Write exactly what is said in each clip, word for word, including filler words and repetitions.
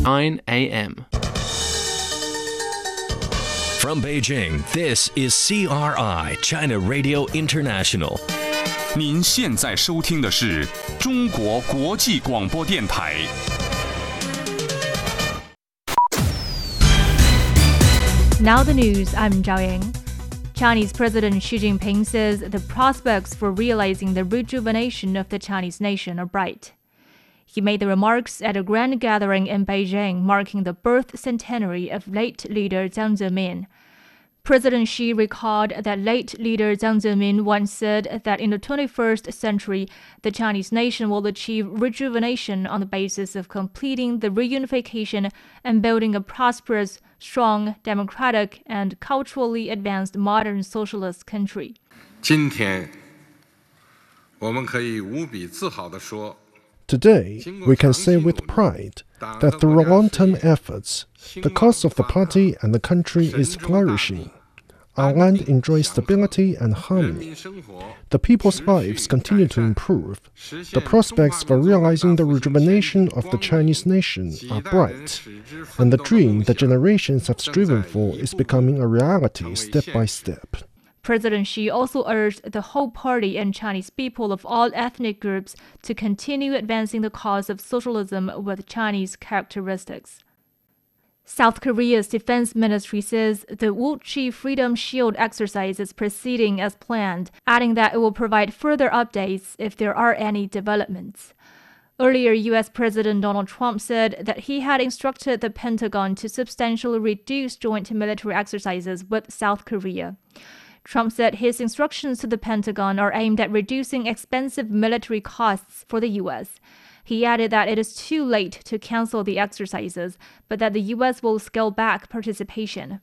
nine a.m. From Beijing, this is C R I, China Radio International. 您现在收听的是中国国际广播电台。 Now the news, I'm Zhao Yang. Chinese President Xi Jinping says the prospects for realizing the rejuvenation of the Chinese nation are bright. He made the remarks at a grand gathering in Beijing marking the birth centenary of late leader Jiang Zemin. President Xi recalled that late leader Jiang Zemin once said that in the twenty-first century, the Chinese nation will achieve rejuvenation on the basis of completing the reunification and building a prosperous, strong, democratic, and culturally advanced modern socialist country. 今天我们可以无比自豪地说 Today, we can say with pride that through long-term efforts, the cause of the party and the country is flourishing. Our land enjoys stability and harmony. The people's lives continue to improve. The prospects for realizing the rejuvenation of the Chinese nation are bright, and the dream that generations have striven for is becoming a reality step by step. President Xi also urged the whole party and Chinese people of all ethnic groups to continue advancing the cause of socialism with Chinese characteristics. South Korea's defense ministry says the Wuchi Freedom Shield exercise is proceeding as planned, adding that it will provide further updates if there are any developments. Earlier, U S President Donald Trump said that he had instructed the Pentagon to substantially reduce joint military exercises with South Korea. Trump said his instructions to the Pentagon are aimed at reducing expensive military costs for the U S. He added that it is too late to cancel the exercises, but that the U S will scale back participation.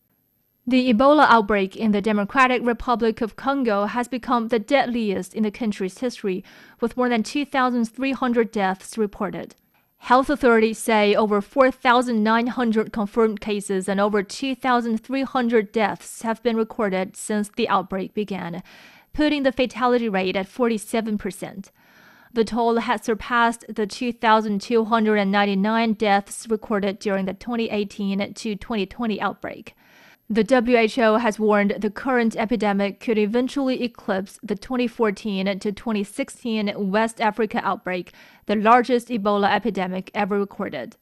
The Ebola outbreak in the Democratic Republic of Congo has become the deadliest in the country's history, with more than two thousand three hundred deaths reported. Health authorities say over four thousand nine hundred confirmed cases and over two thousand three hundred deaths have been recorded since the outbreak began, putting the fatality rate at forty-seven percent. The toll has surpassed the two thousand two hundred ninety-nine deaths recorded during the twenty eighteen to twenty twenty outbreak. The W H O has warned the current epidemic could eventually eclipse the twenty fourteen to twenty sixteen West Africa outbreak, the largest Ebola epidemic ever recorded.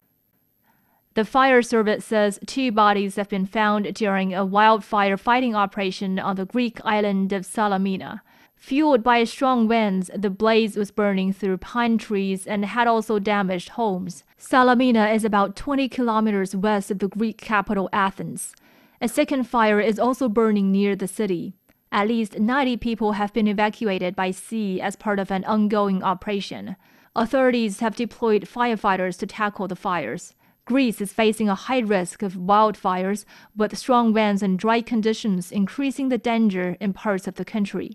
The fire service says two bodies have been found during a wildfire fighting operation on the Greek island of Salamina. Fueled by strong winds, the blaze was burning through pine trees and had also damaged homes. Salamina is about twenty kilometers west of the Greek capital Athens. A second fire is also burning near the city. At least ninety people have been evacuated by sea as part of an ongoing operation. Authorities have deployed firefighters to tackle the fires. Greece is facing a high risk of wildfires, with strong winds and dry conditions increasing the danger in parts of the country.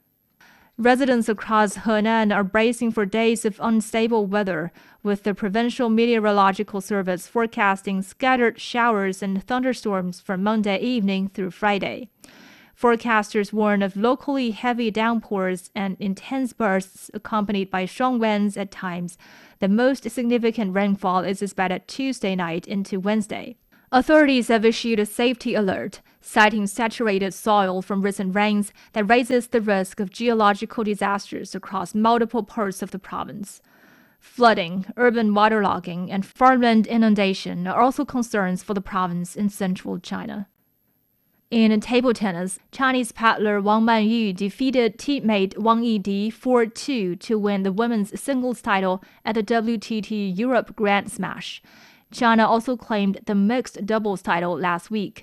Residents across Henan are bracing for days of unstable weather, with the Provincial Meteorological Service forecasting scattered showers and thunderstorms from Monday evening through Friday. Forecasters warn of locally heavy downpours and intense bursts accompanied by strong winds at times. The most significant rainfall is expected Tuesday night into Wednesday. Authorities have issued a safety alert, citing saturated soil from recent rains that raises the risk of geological disasters across multiple parts of the province. Flooding, urban waterlogging, and farmland inundation are also concerns for the province in central China. In table tennis, Chinese paddler Wang Manyu defeated teammate Wang Yidi four two to win the women's singles title at the W T T Europe Grand Smash. China also claimed the mixed doubles title last week.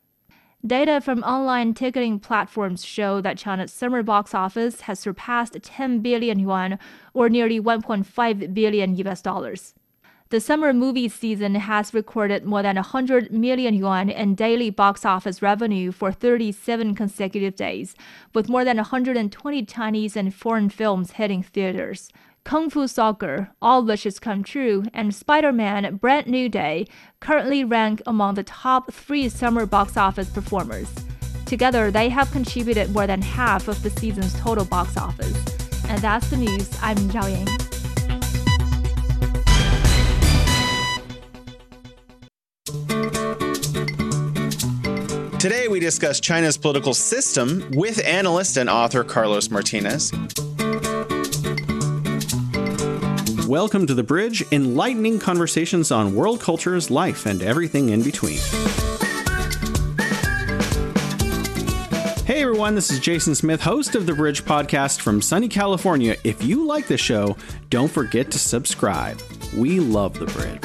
Data from online ticketing platforms show that China's summer box office has surpassed ten billion yuan, or nearly one point five billion U S dollars. The summer movie season has recorded more than one hundred million yuan in daily box office revenue for thirty-seven consecutive days, with more than one hundred twenty Chinese and foreign films hitting theaters. Kung Fu Soccer, All Wishes Come True, and Spider-Man Brand New Day currently rank among the top three summer box office performers. Together, they have contributed more than half of the season's total box office. And that's the news. I'm Zhao Yang. Today, we discuss China's political system with analyst and author Carlos Martinez. Welcome to The Bridge, enlightening conversations on world cultures, life, and everything in between. Hey everyone, this is Jason Smith, host of The Bridge podcast from sunny California. If you like the show, don't forget to subscribe. We love The Bridge.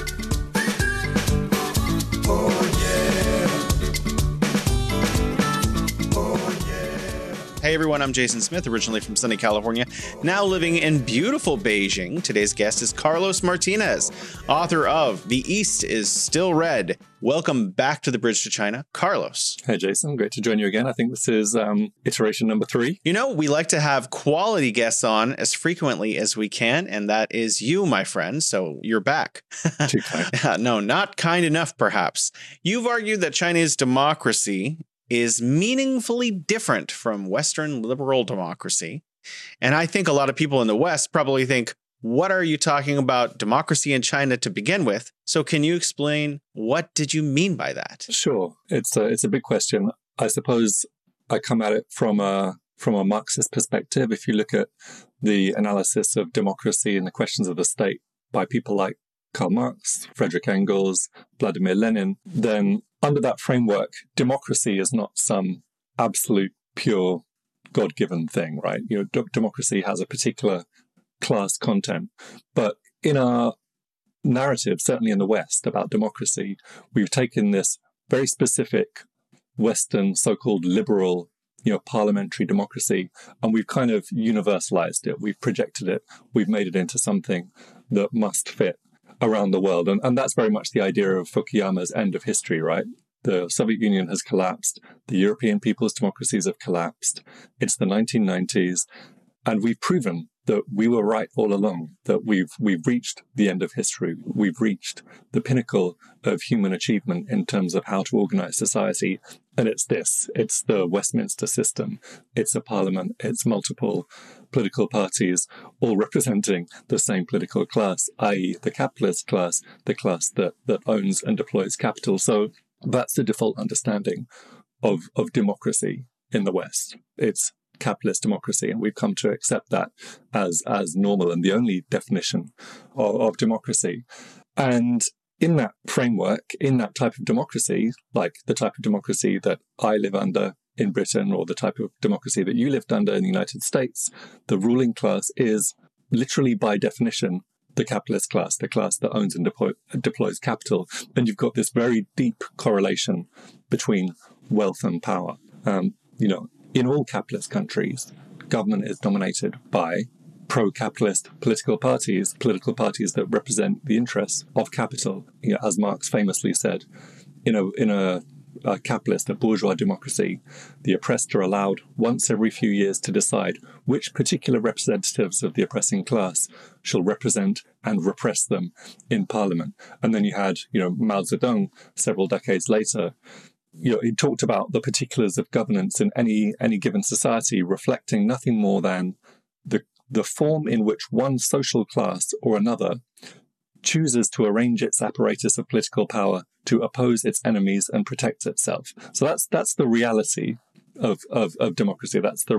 Hey everyone, I'm Jason Smith, originally from sunny California, now living in beautiful Beijing. Today's guest is Carlos Martinez, author of The East is Still Red. Welcome back to The Bridge to China, Carlos. Hey Jason, great to join you again. I think this is um, iteration number three. You know, we like to have quality guests on as frequently as we can, and that is you, my friend, so you're back. Too kind. No, not kind enough, perhaps. You've argued that China's democracy is meaningfully different from Western liberal democracy. And I think a lot of people in the West probably think, what are you talking about democracy in China to begin with? So can you explain, what did you mean by that? Sure. It's a, it's a big question. I suppose I come at it from a, from a Marxist perspective. If you look at the analysis of democracy and the questions of the state by people like Karl Marx, Frederick Engels, Vladimir Lenin, then under that framework, democracy is not some absolute, pure, God-given thing, right? You know, d- democracy has a particular class content. But in our narrative, certainly in the West, about democracy, we've taken this very specific Western so-called liberal, you know, parliamentary democracy, and we've kind of universalized it. We've projected it. We've made it into something that must fit around the world. And, and that's very much the idea of Fukuyama's end of history, right? The Soviet Union has collapsed. The European people's democracies have collapsed. It's the nineteen nineties. And we've proven that we were right all along, that we've we've reached the end of history. We've reached the pinnacle of human achievement in terms of how to organize society. And it's this, it's the Westminster system. It's a parliament. It's multiple political parties, all representing the same political class, that is the capitalist class, the class that, that owns and deploys capital. So that's the default understanding of, of democracy in the West. It's capitalist democracy, and we've come to accept that as as normal and the only definition of, of democracy. And in that framework, in that type of democracy, like the type of democracy that I live under in Britain, or the type of democracy that you lived under in the United States, the ruling class is literally by definition the capitalist class, the class that owns and deploy, deploys capital. And you've got this very deep correlation between wealth and power. Um, you know, in all capitalist countries, government is dominated by pro-capitalist political parties, political parties that represent the interests of capital. You know, as Marx famously said, in a in a, a capitalist, a bourgeois democracy, the oppressed are allowed once every few years to decide which particular representatives of the oppressing class shall represent and repress them in parliament. And then you had, you know, Mao Zedong several decades later. You know, he talked about the particulars of governance in any any given society reflecting nothing more than the the form in which one social class or another chooses to arrange its apparatus of political power to oppose its enemies and protect itself. So that's that's the reality of, of, of democracy. That's the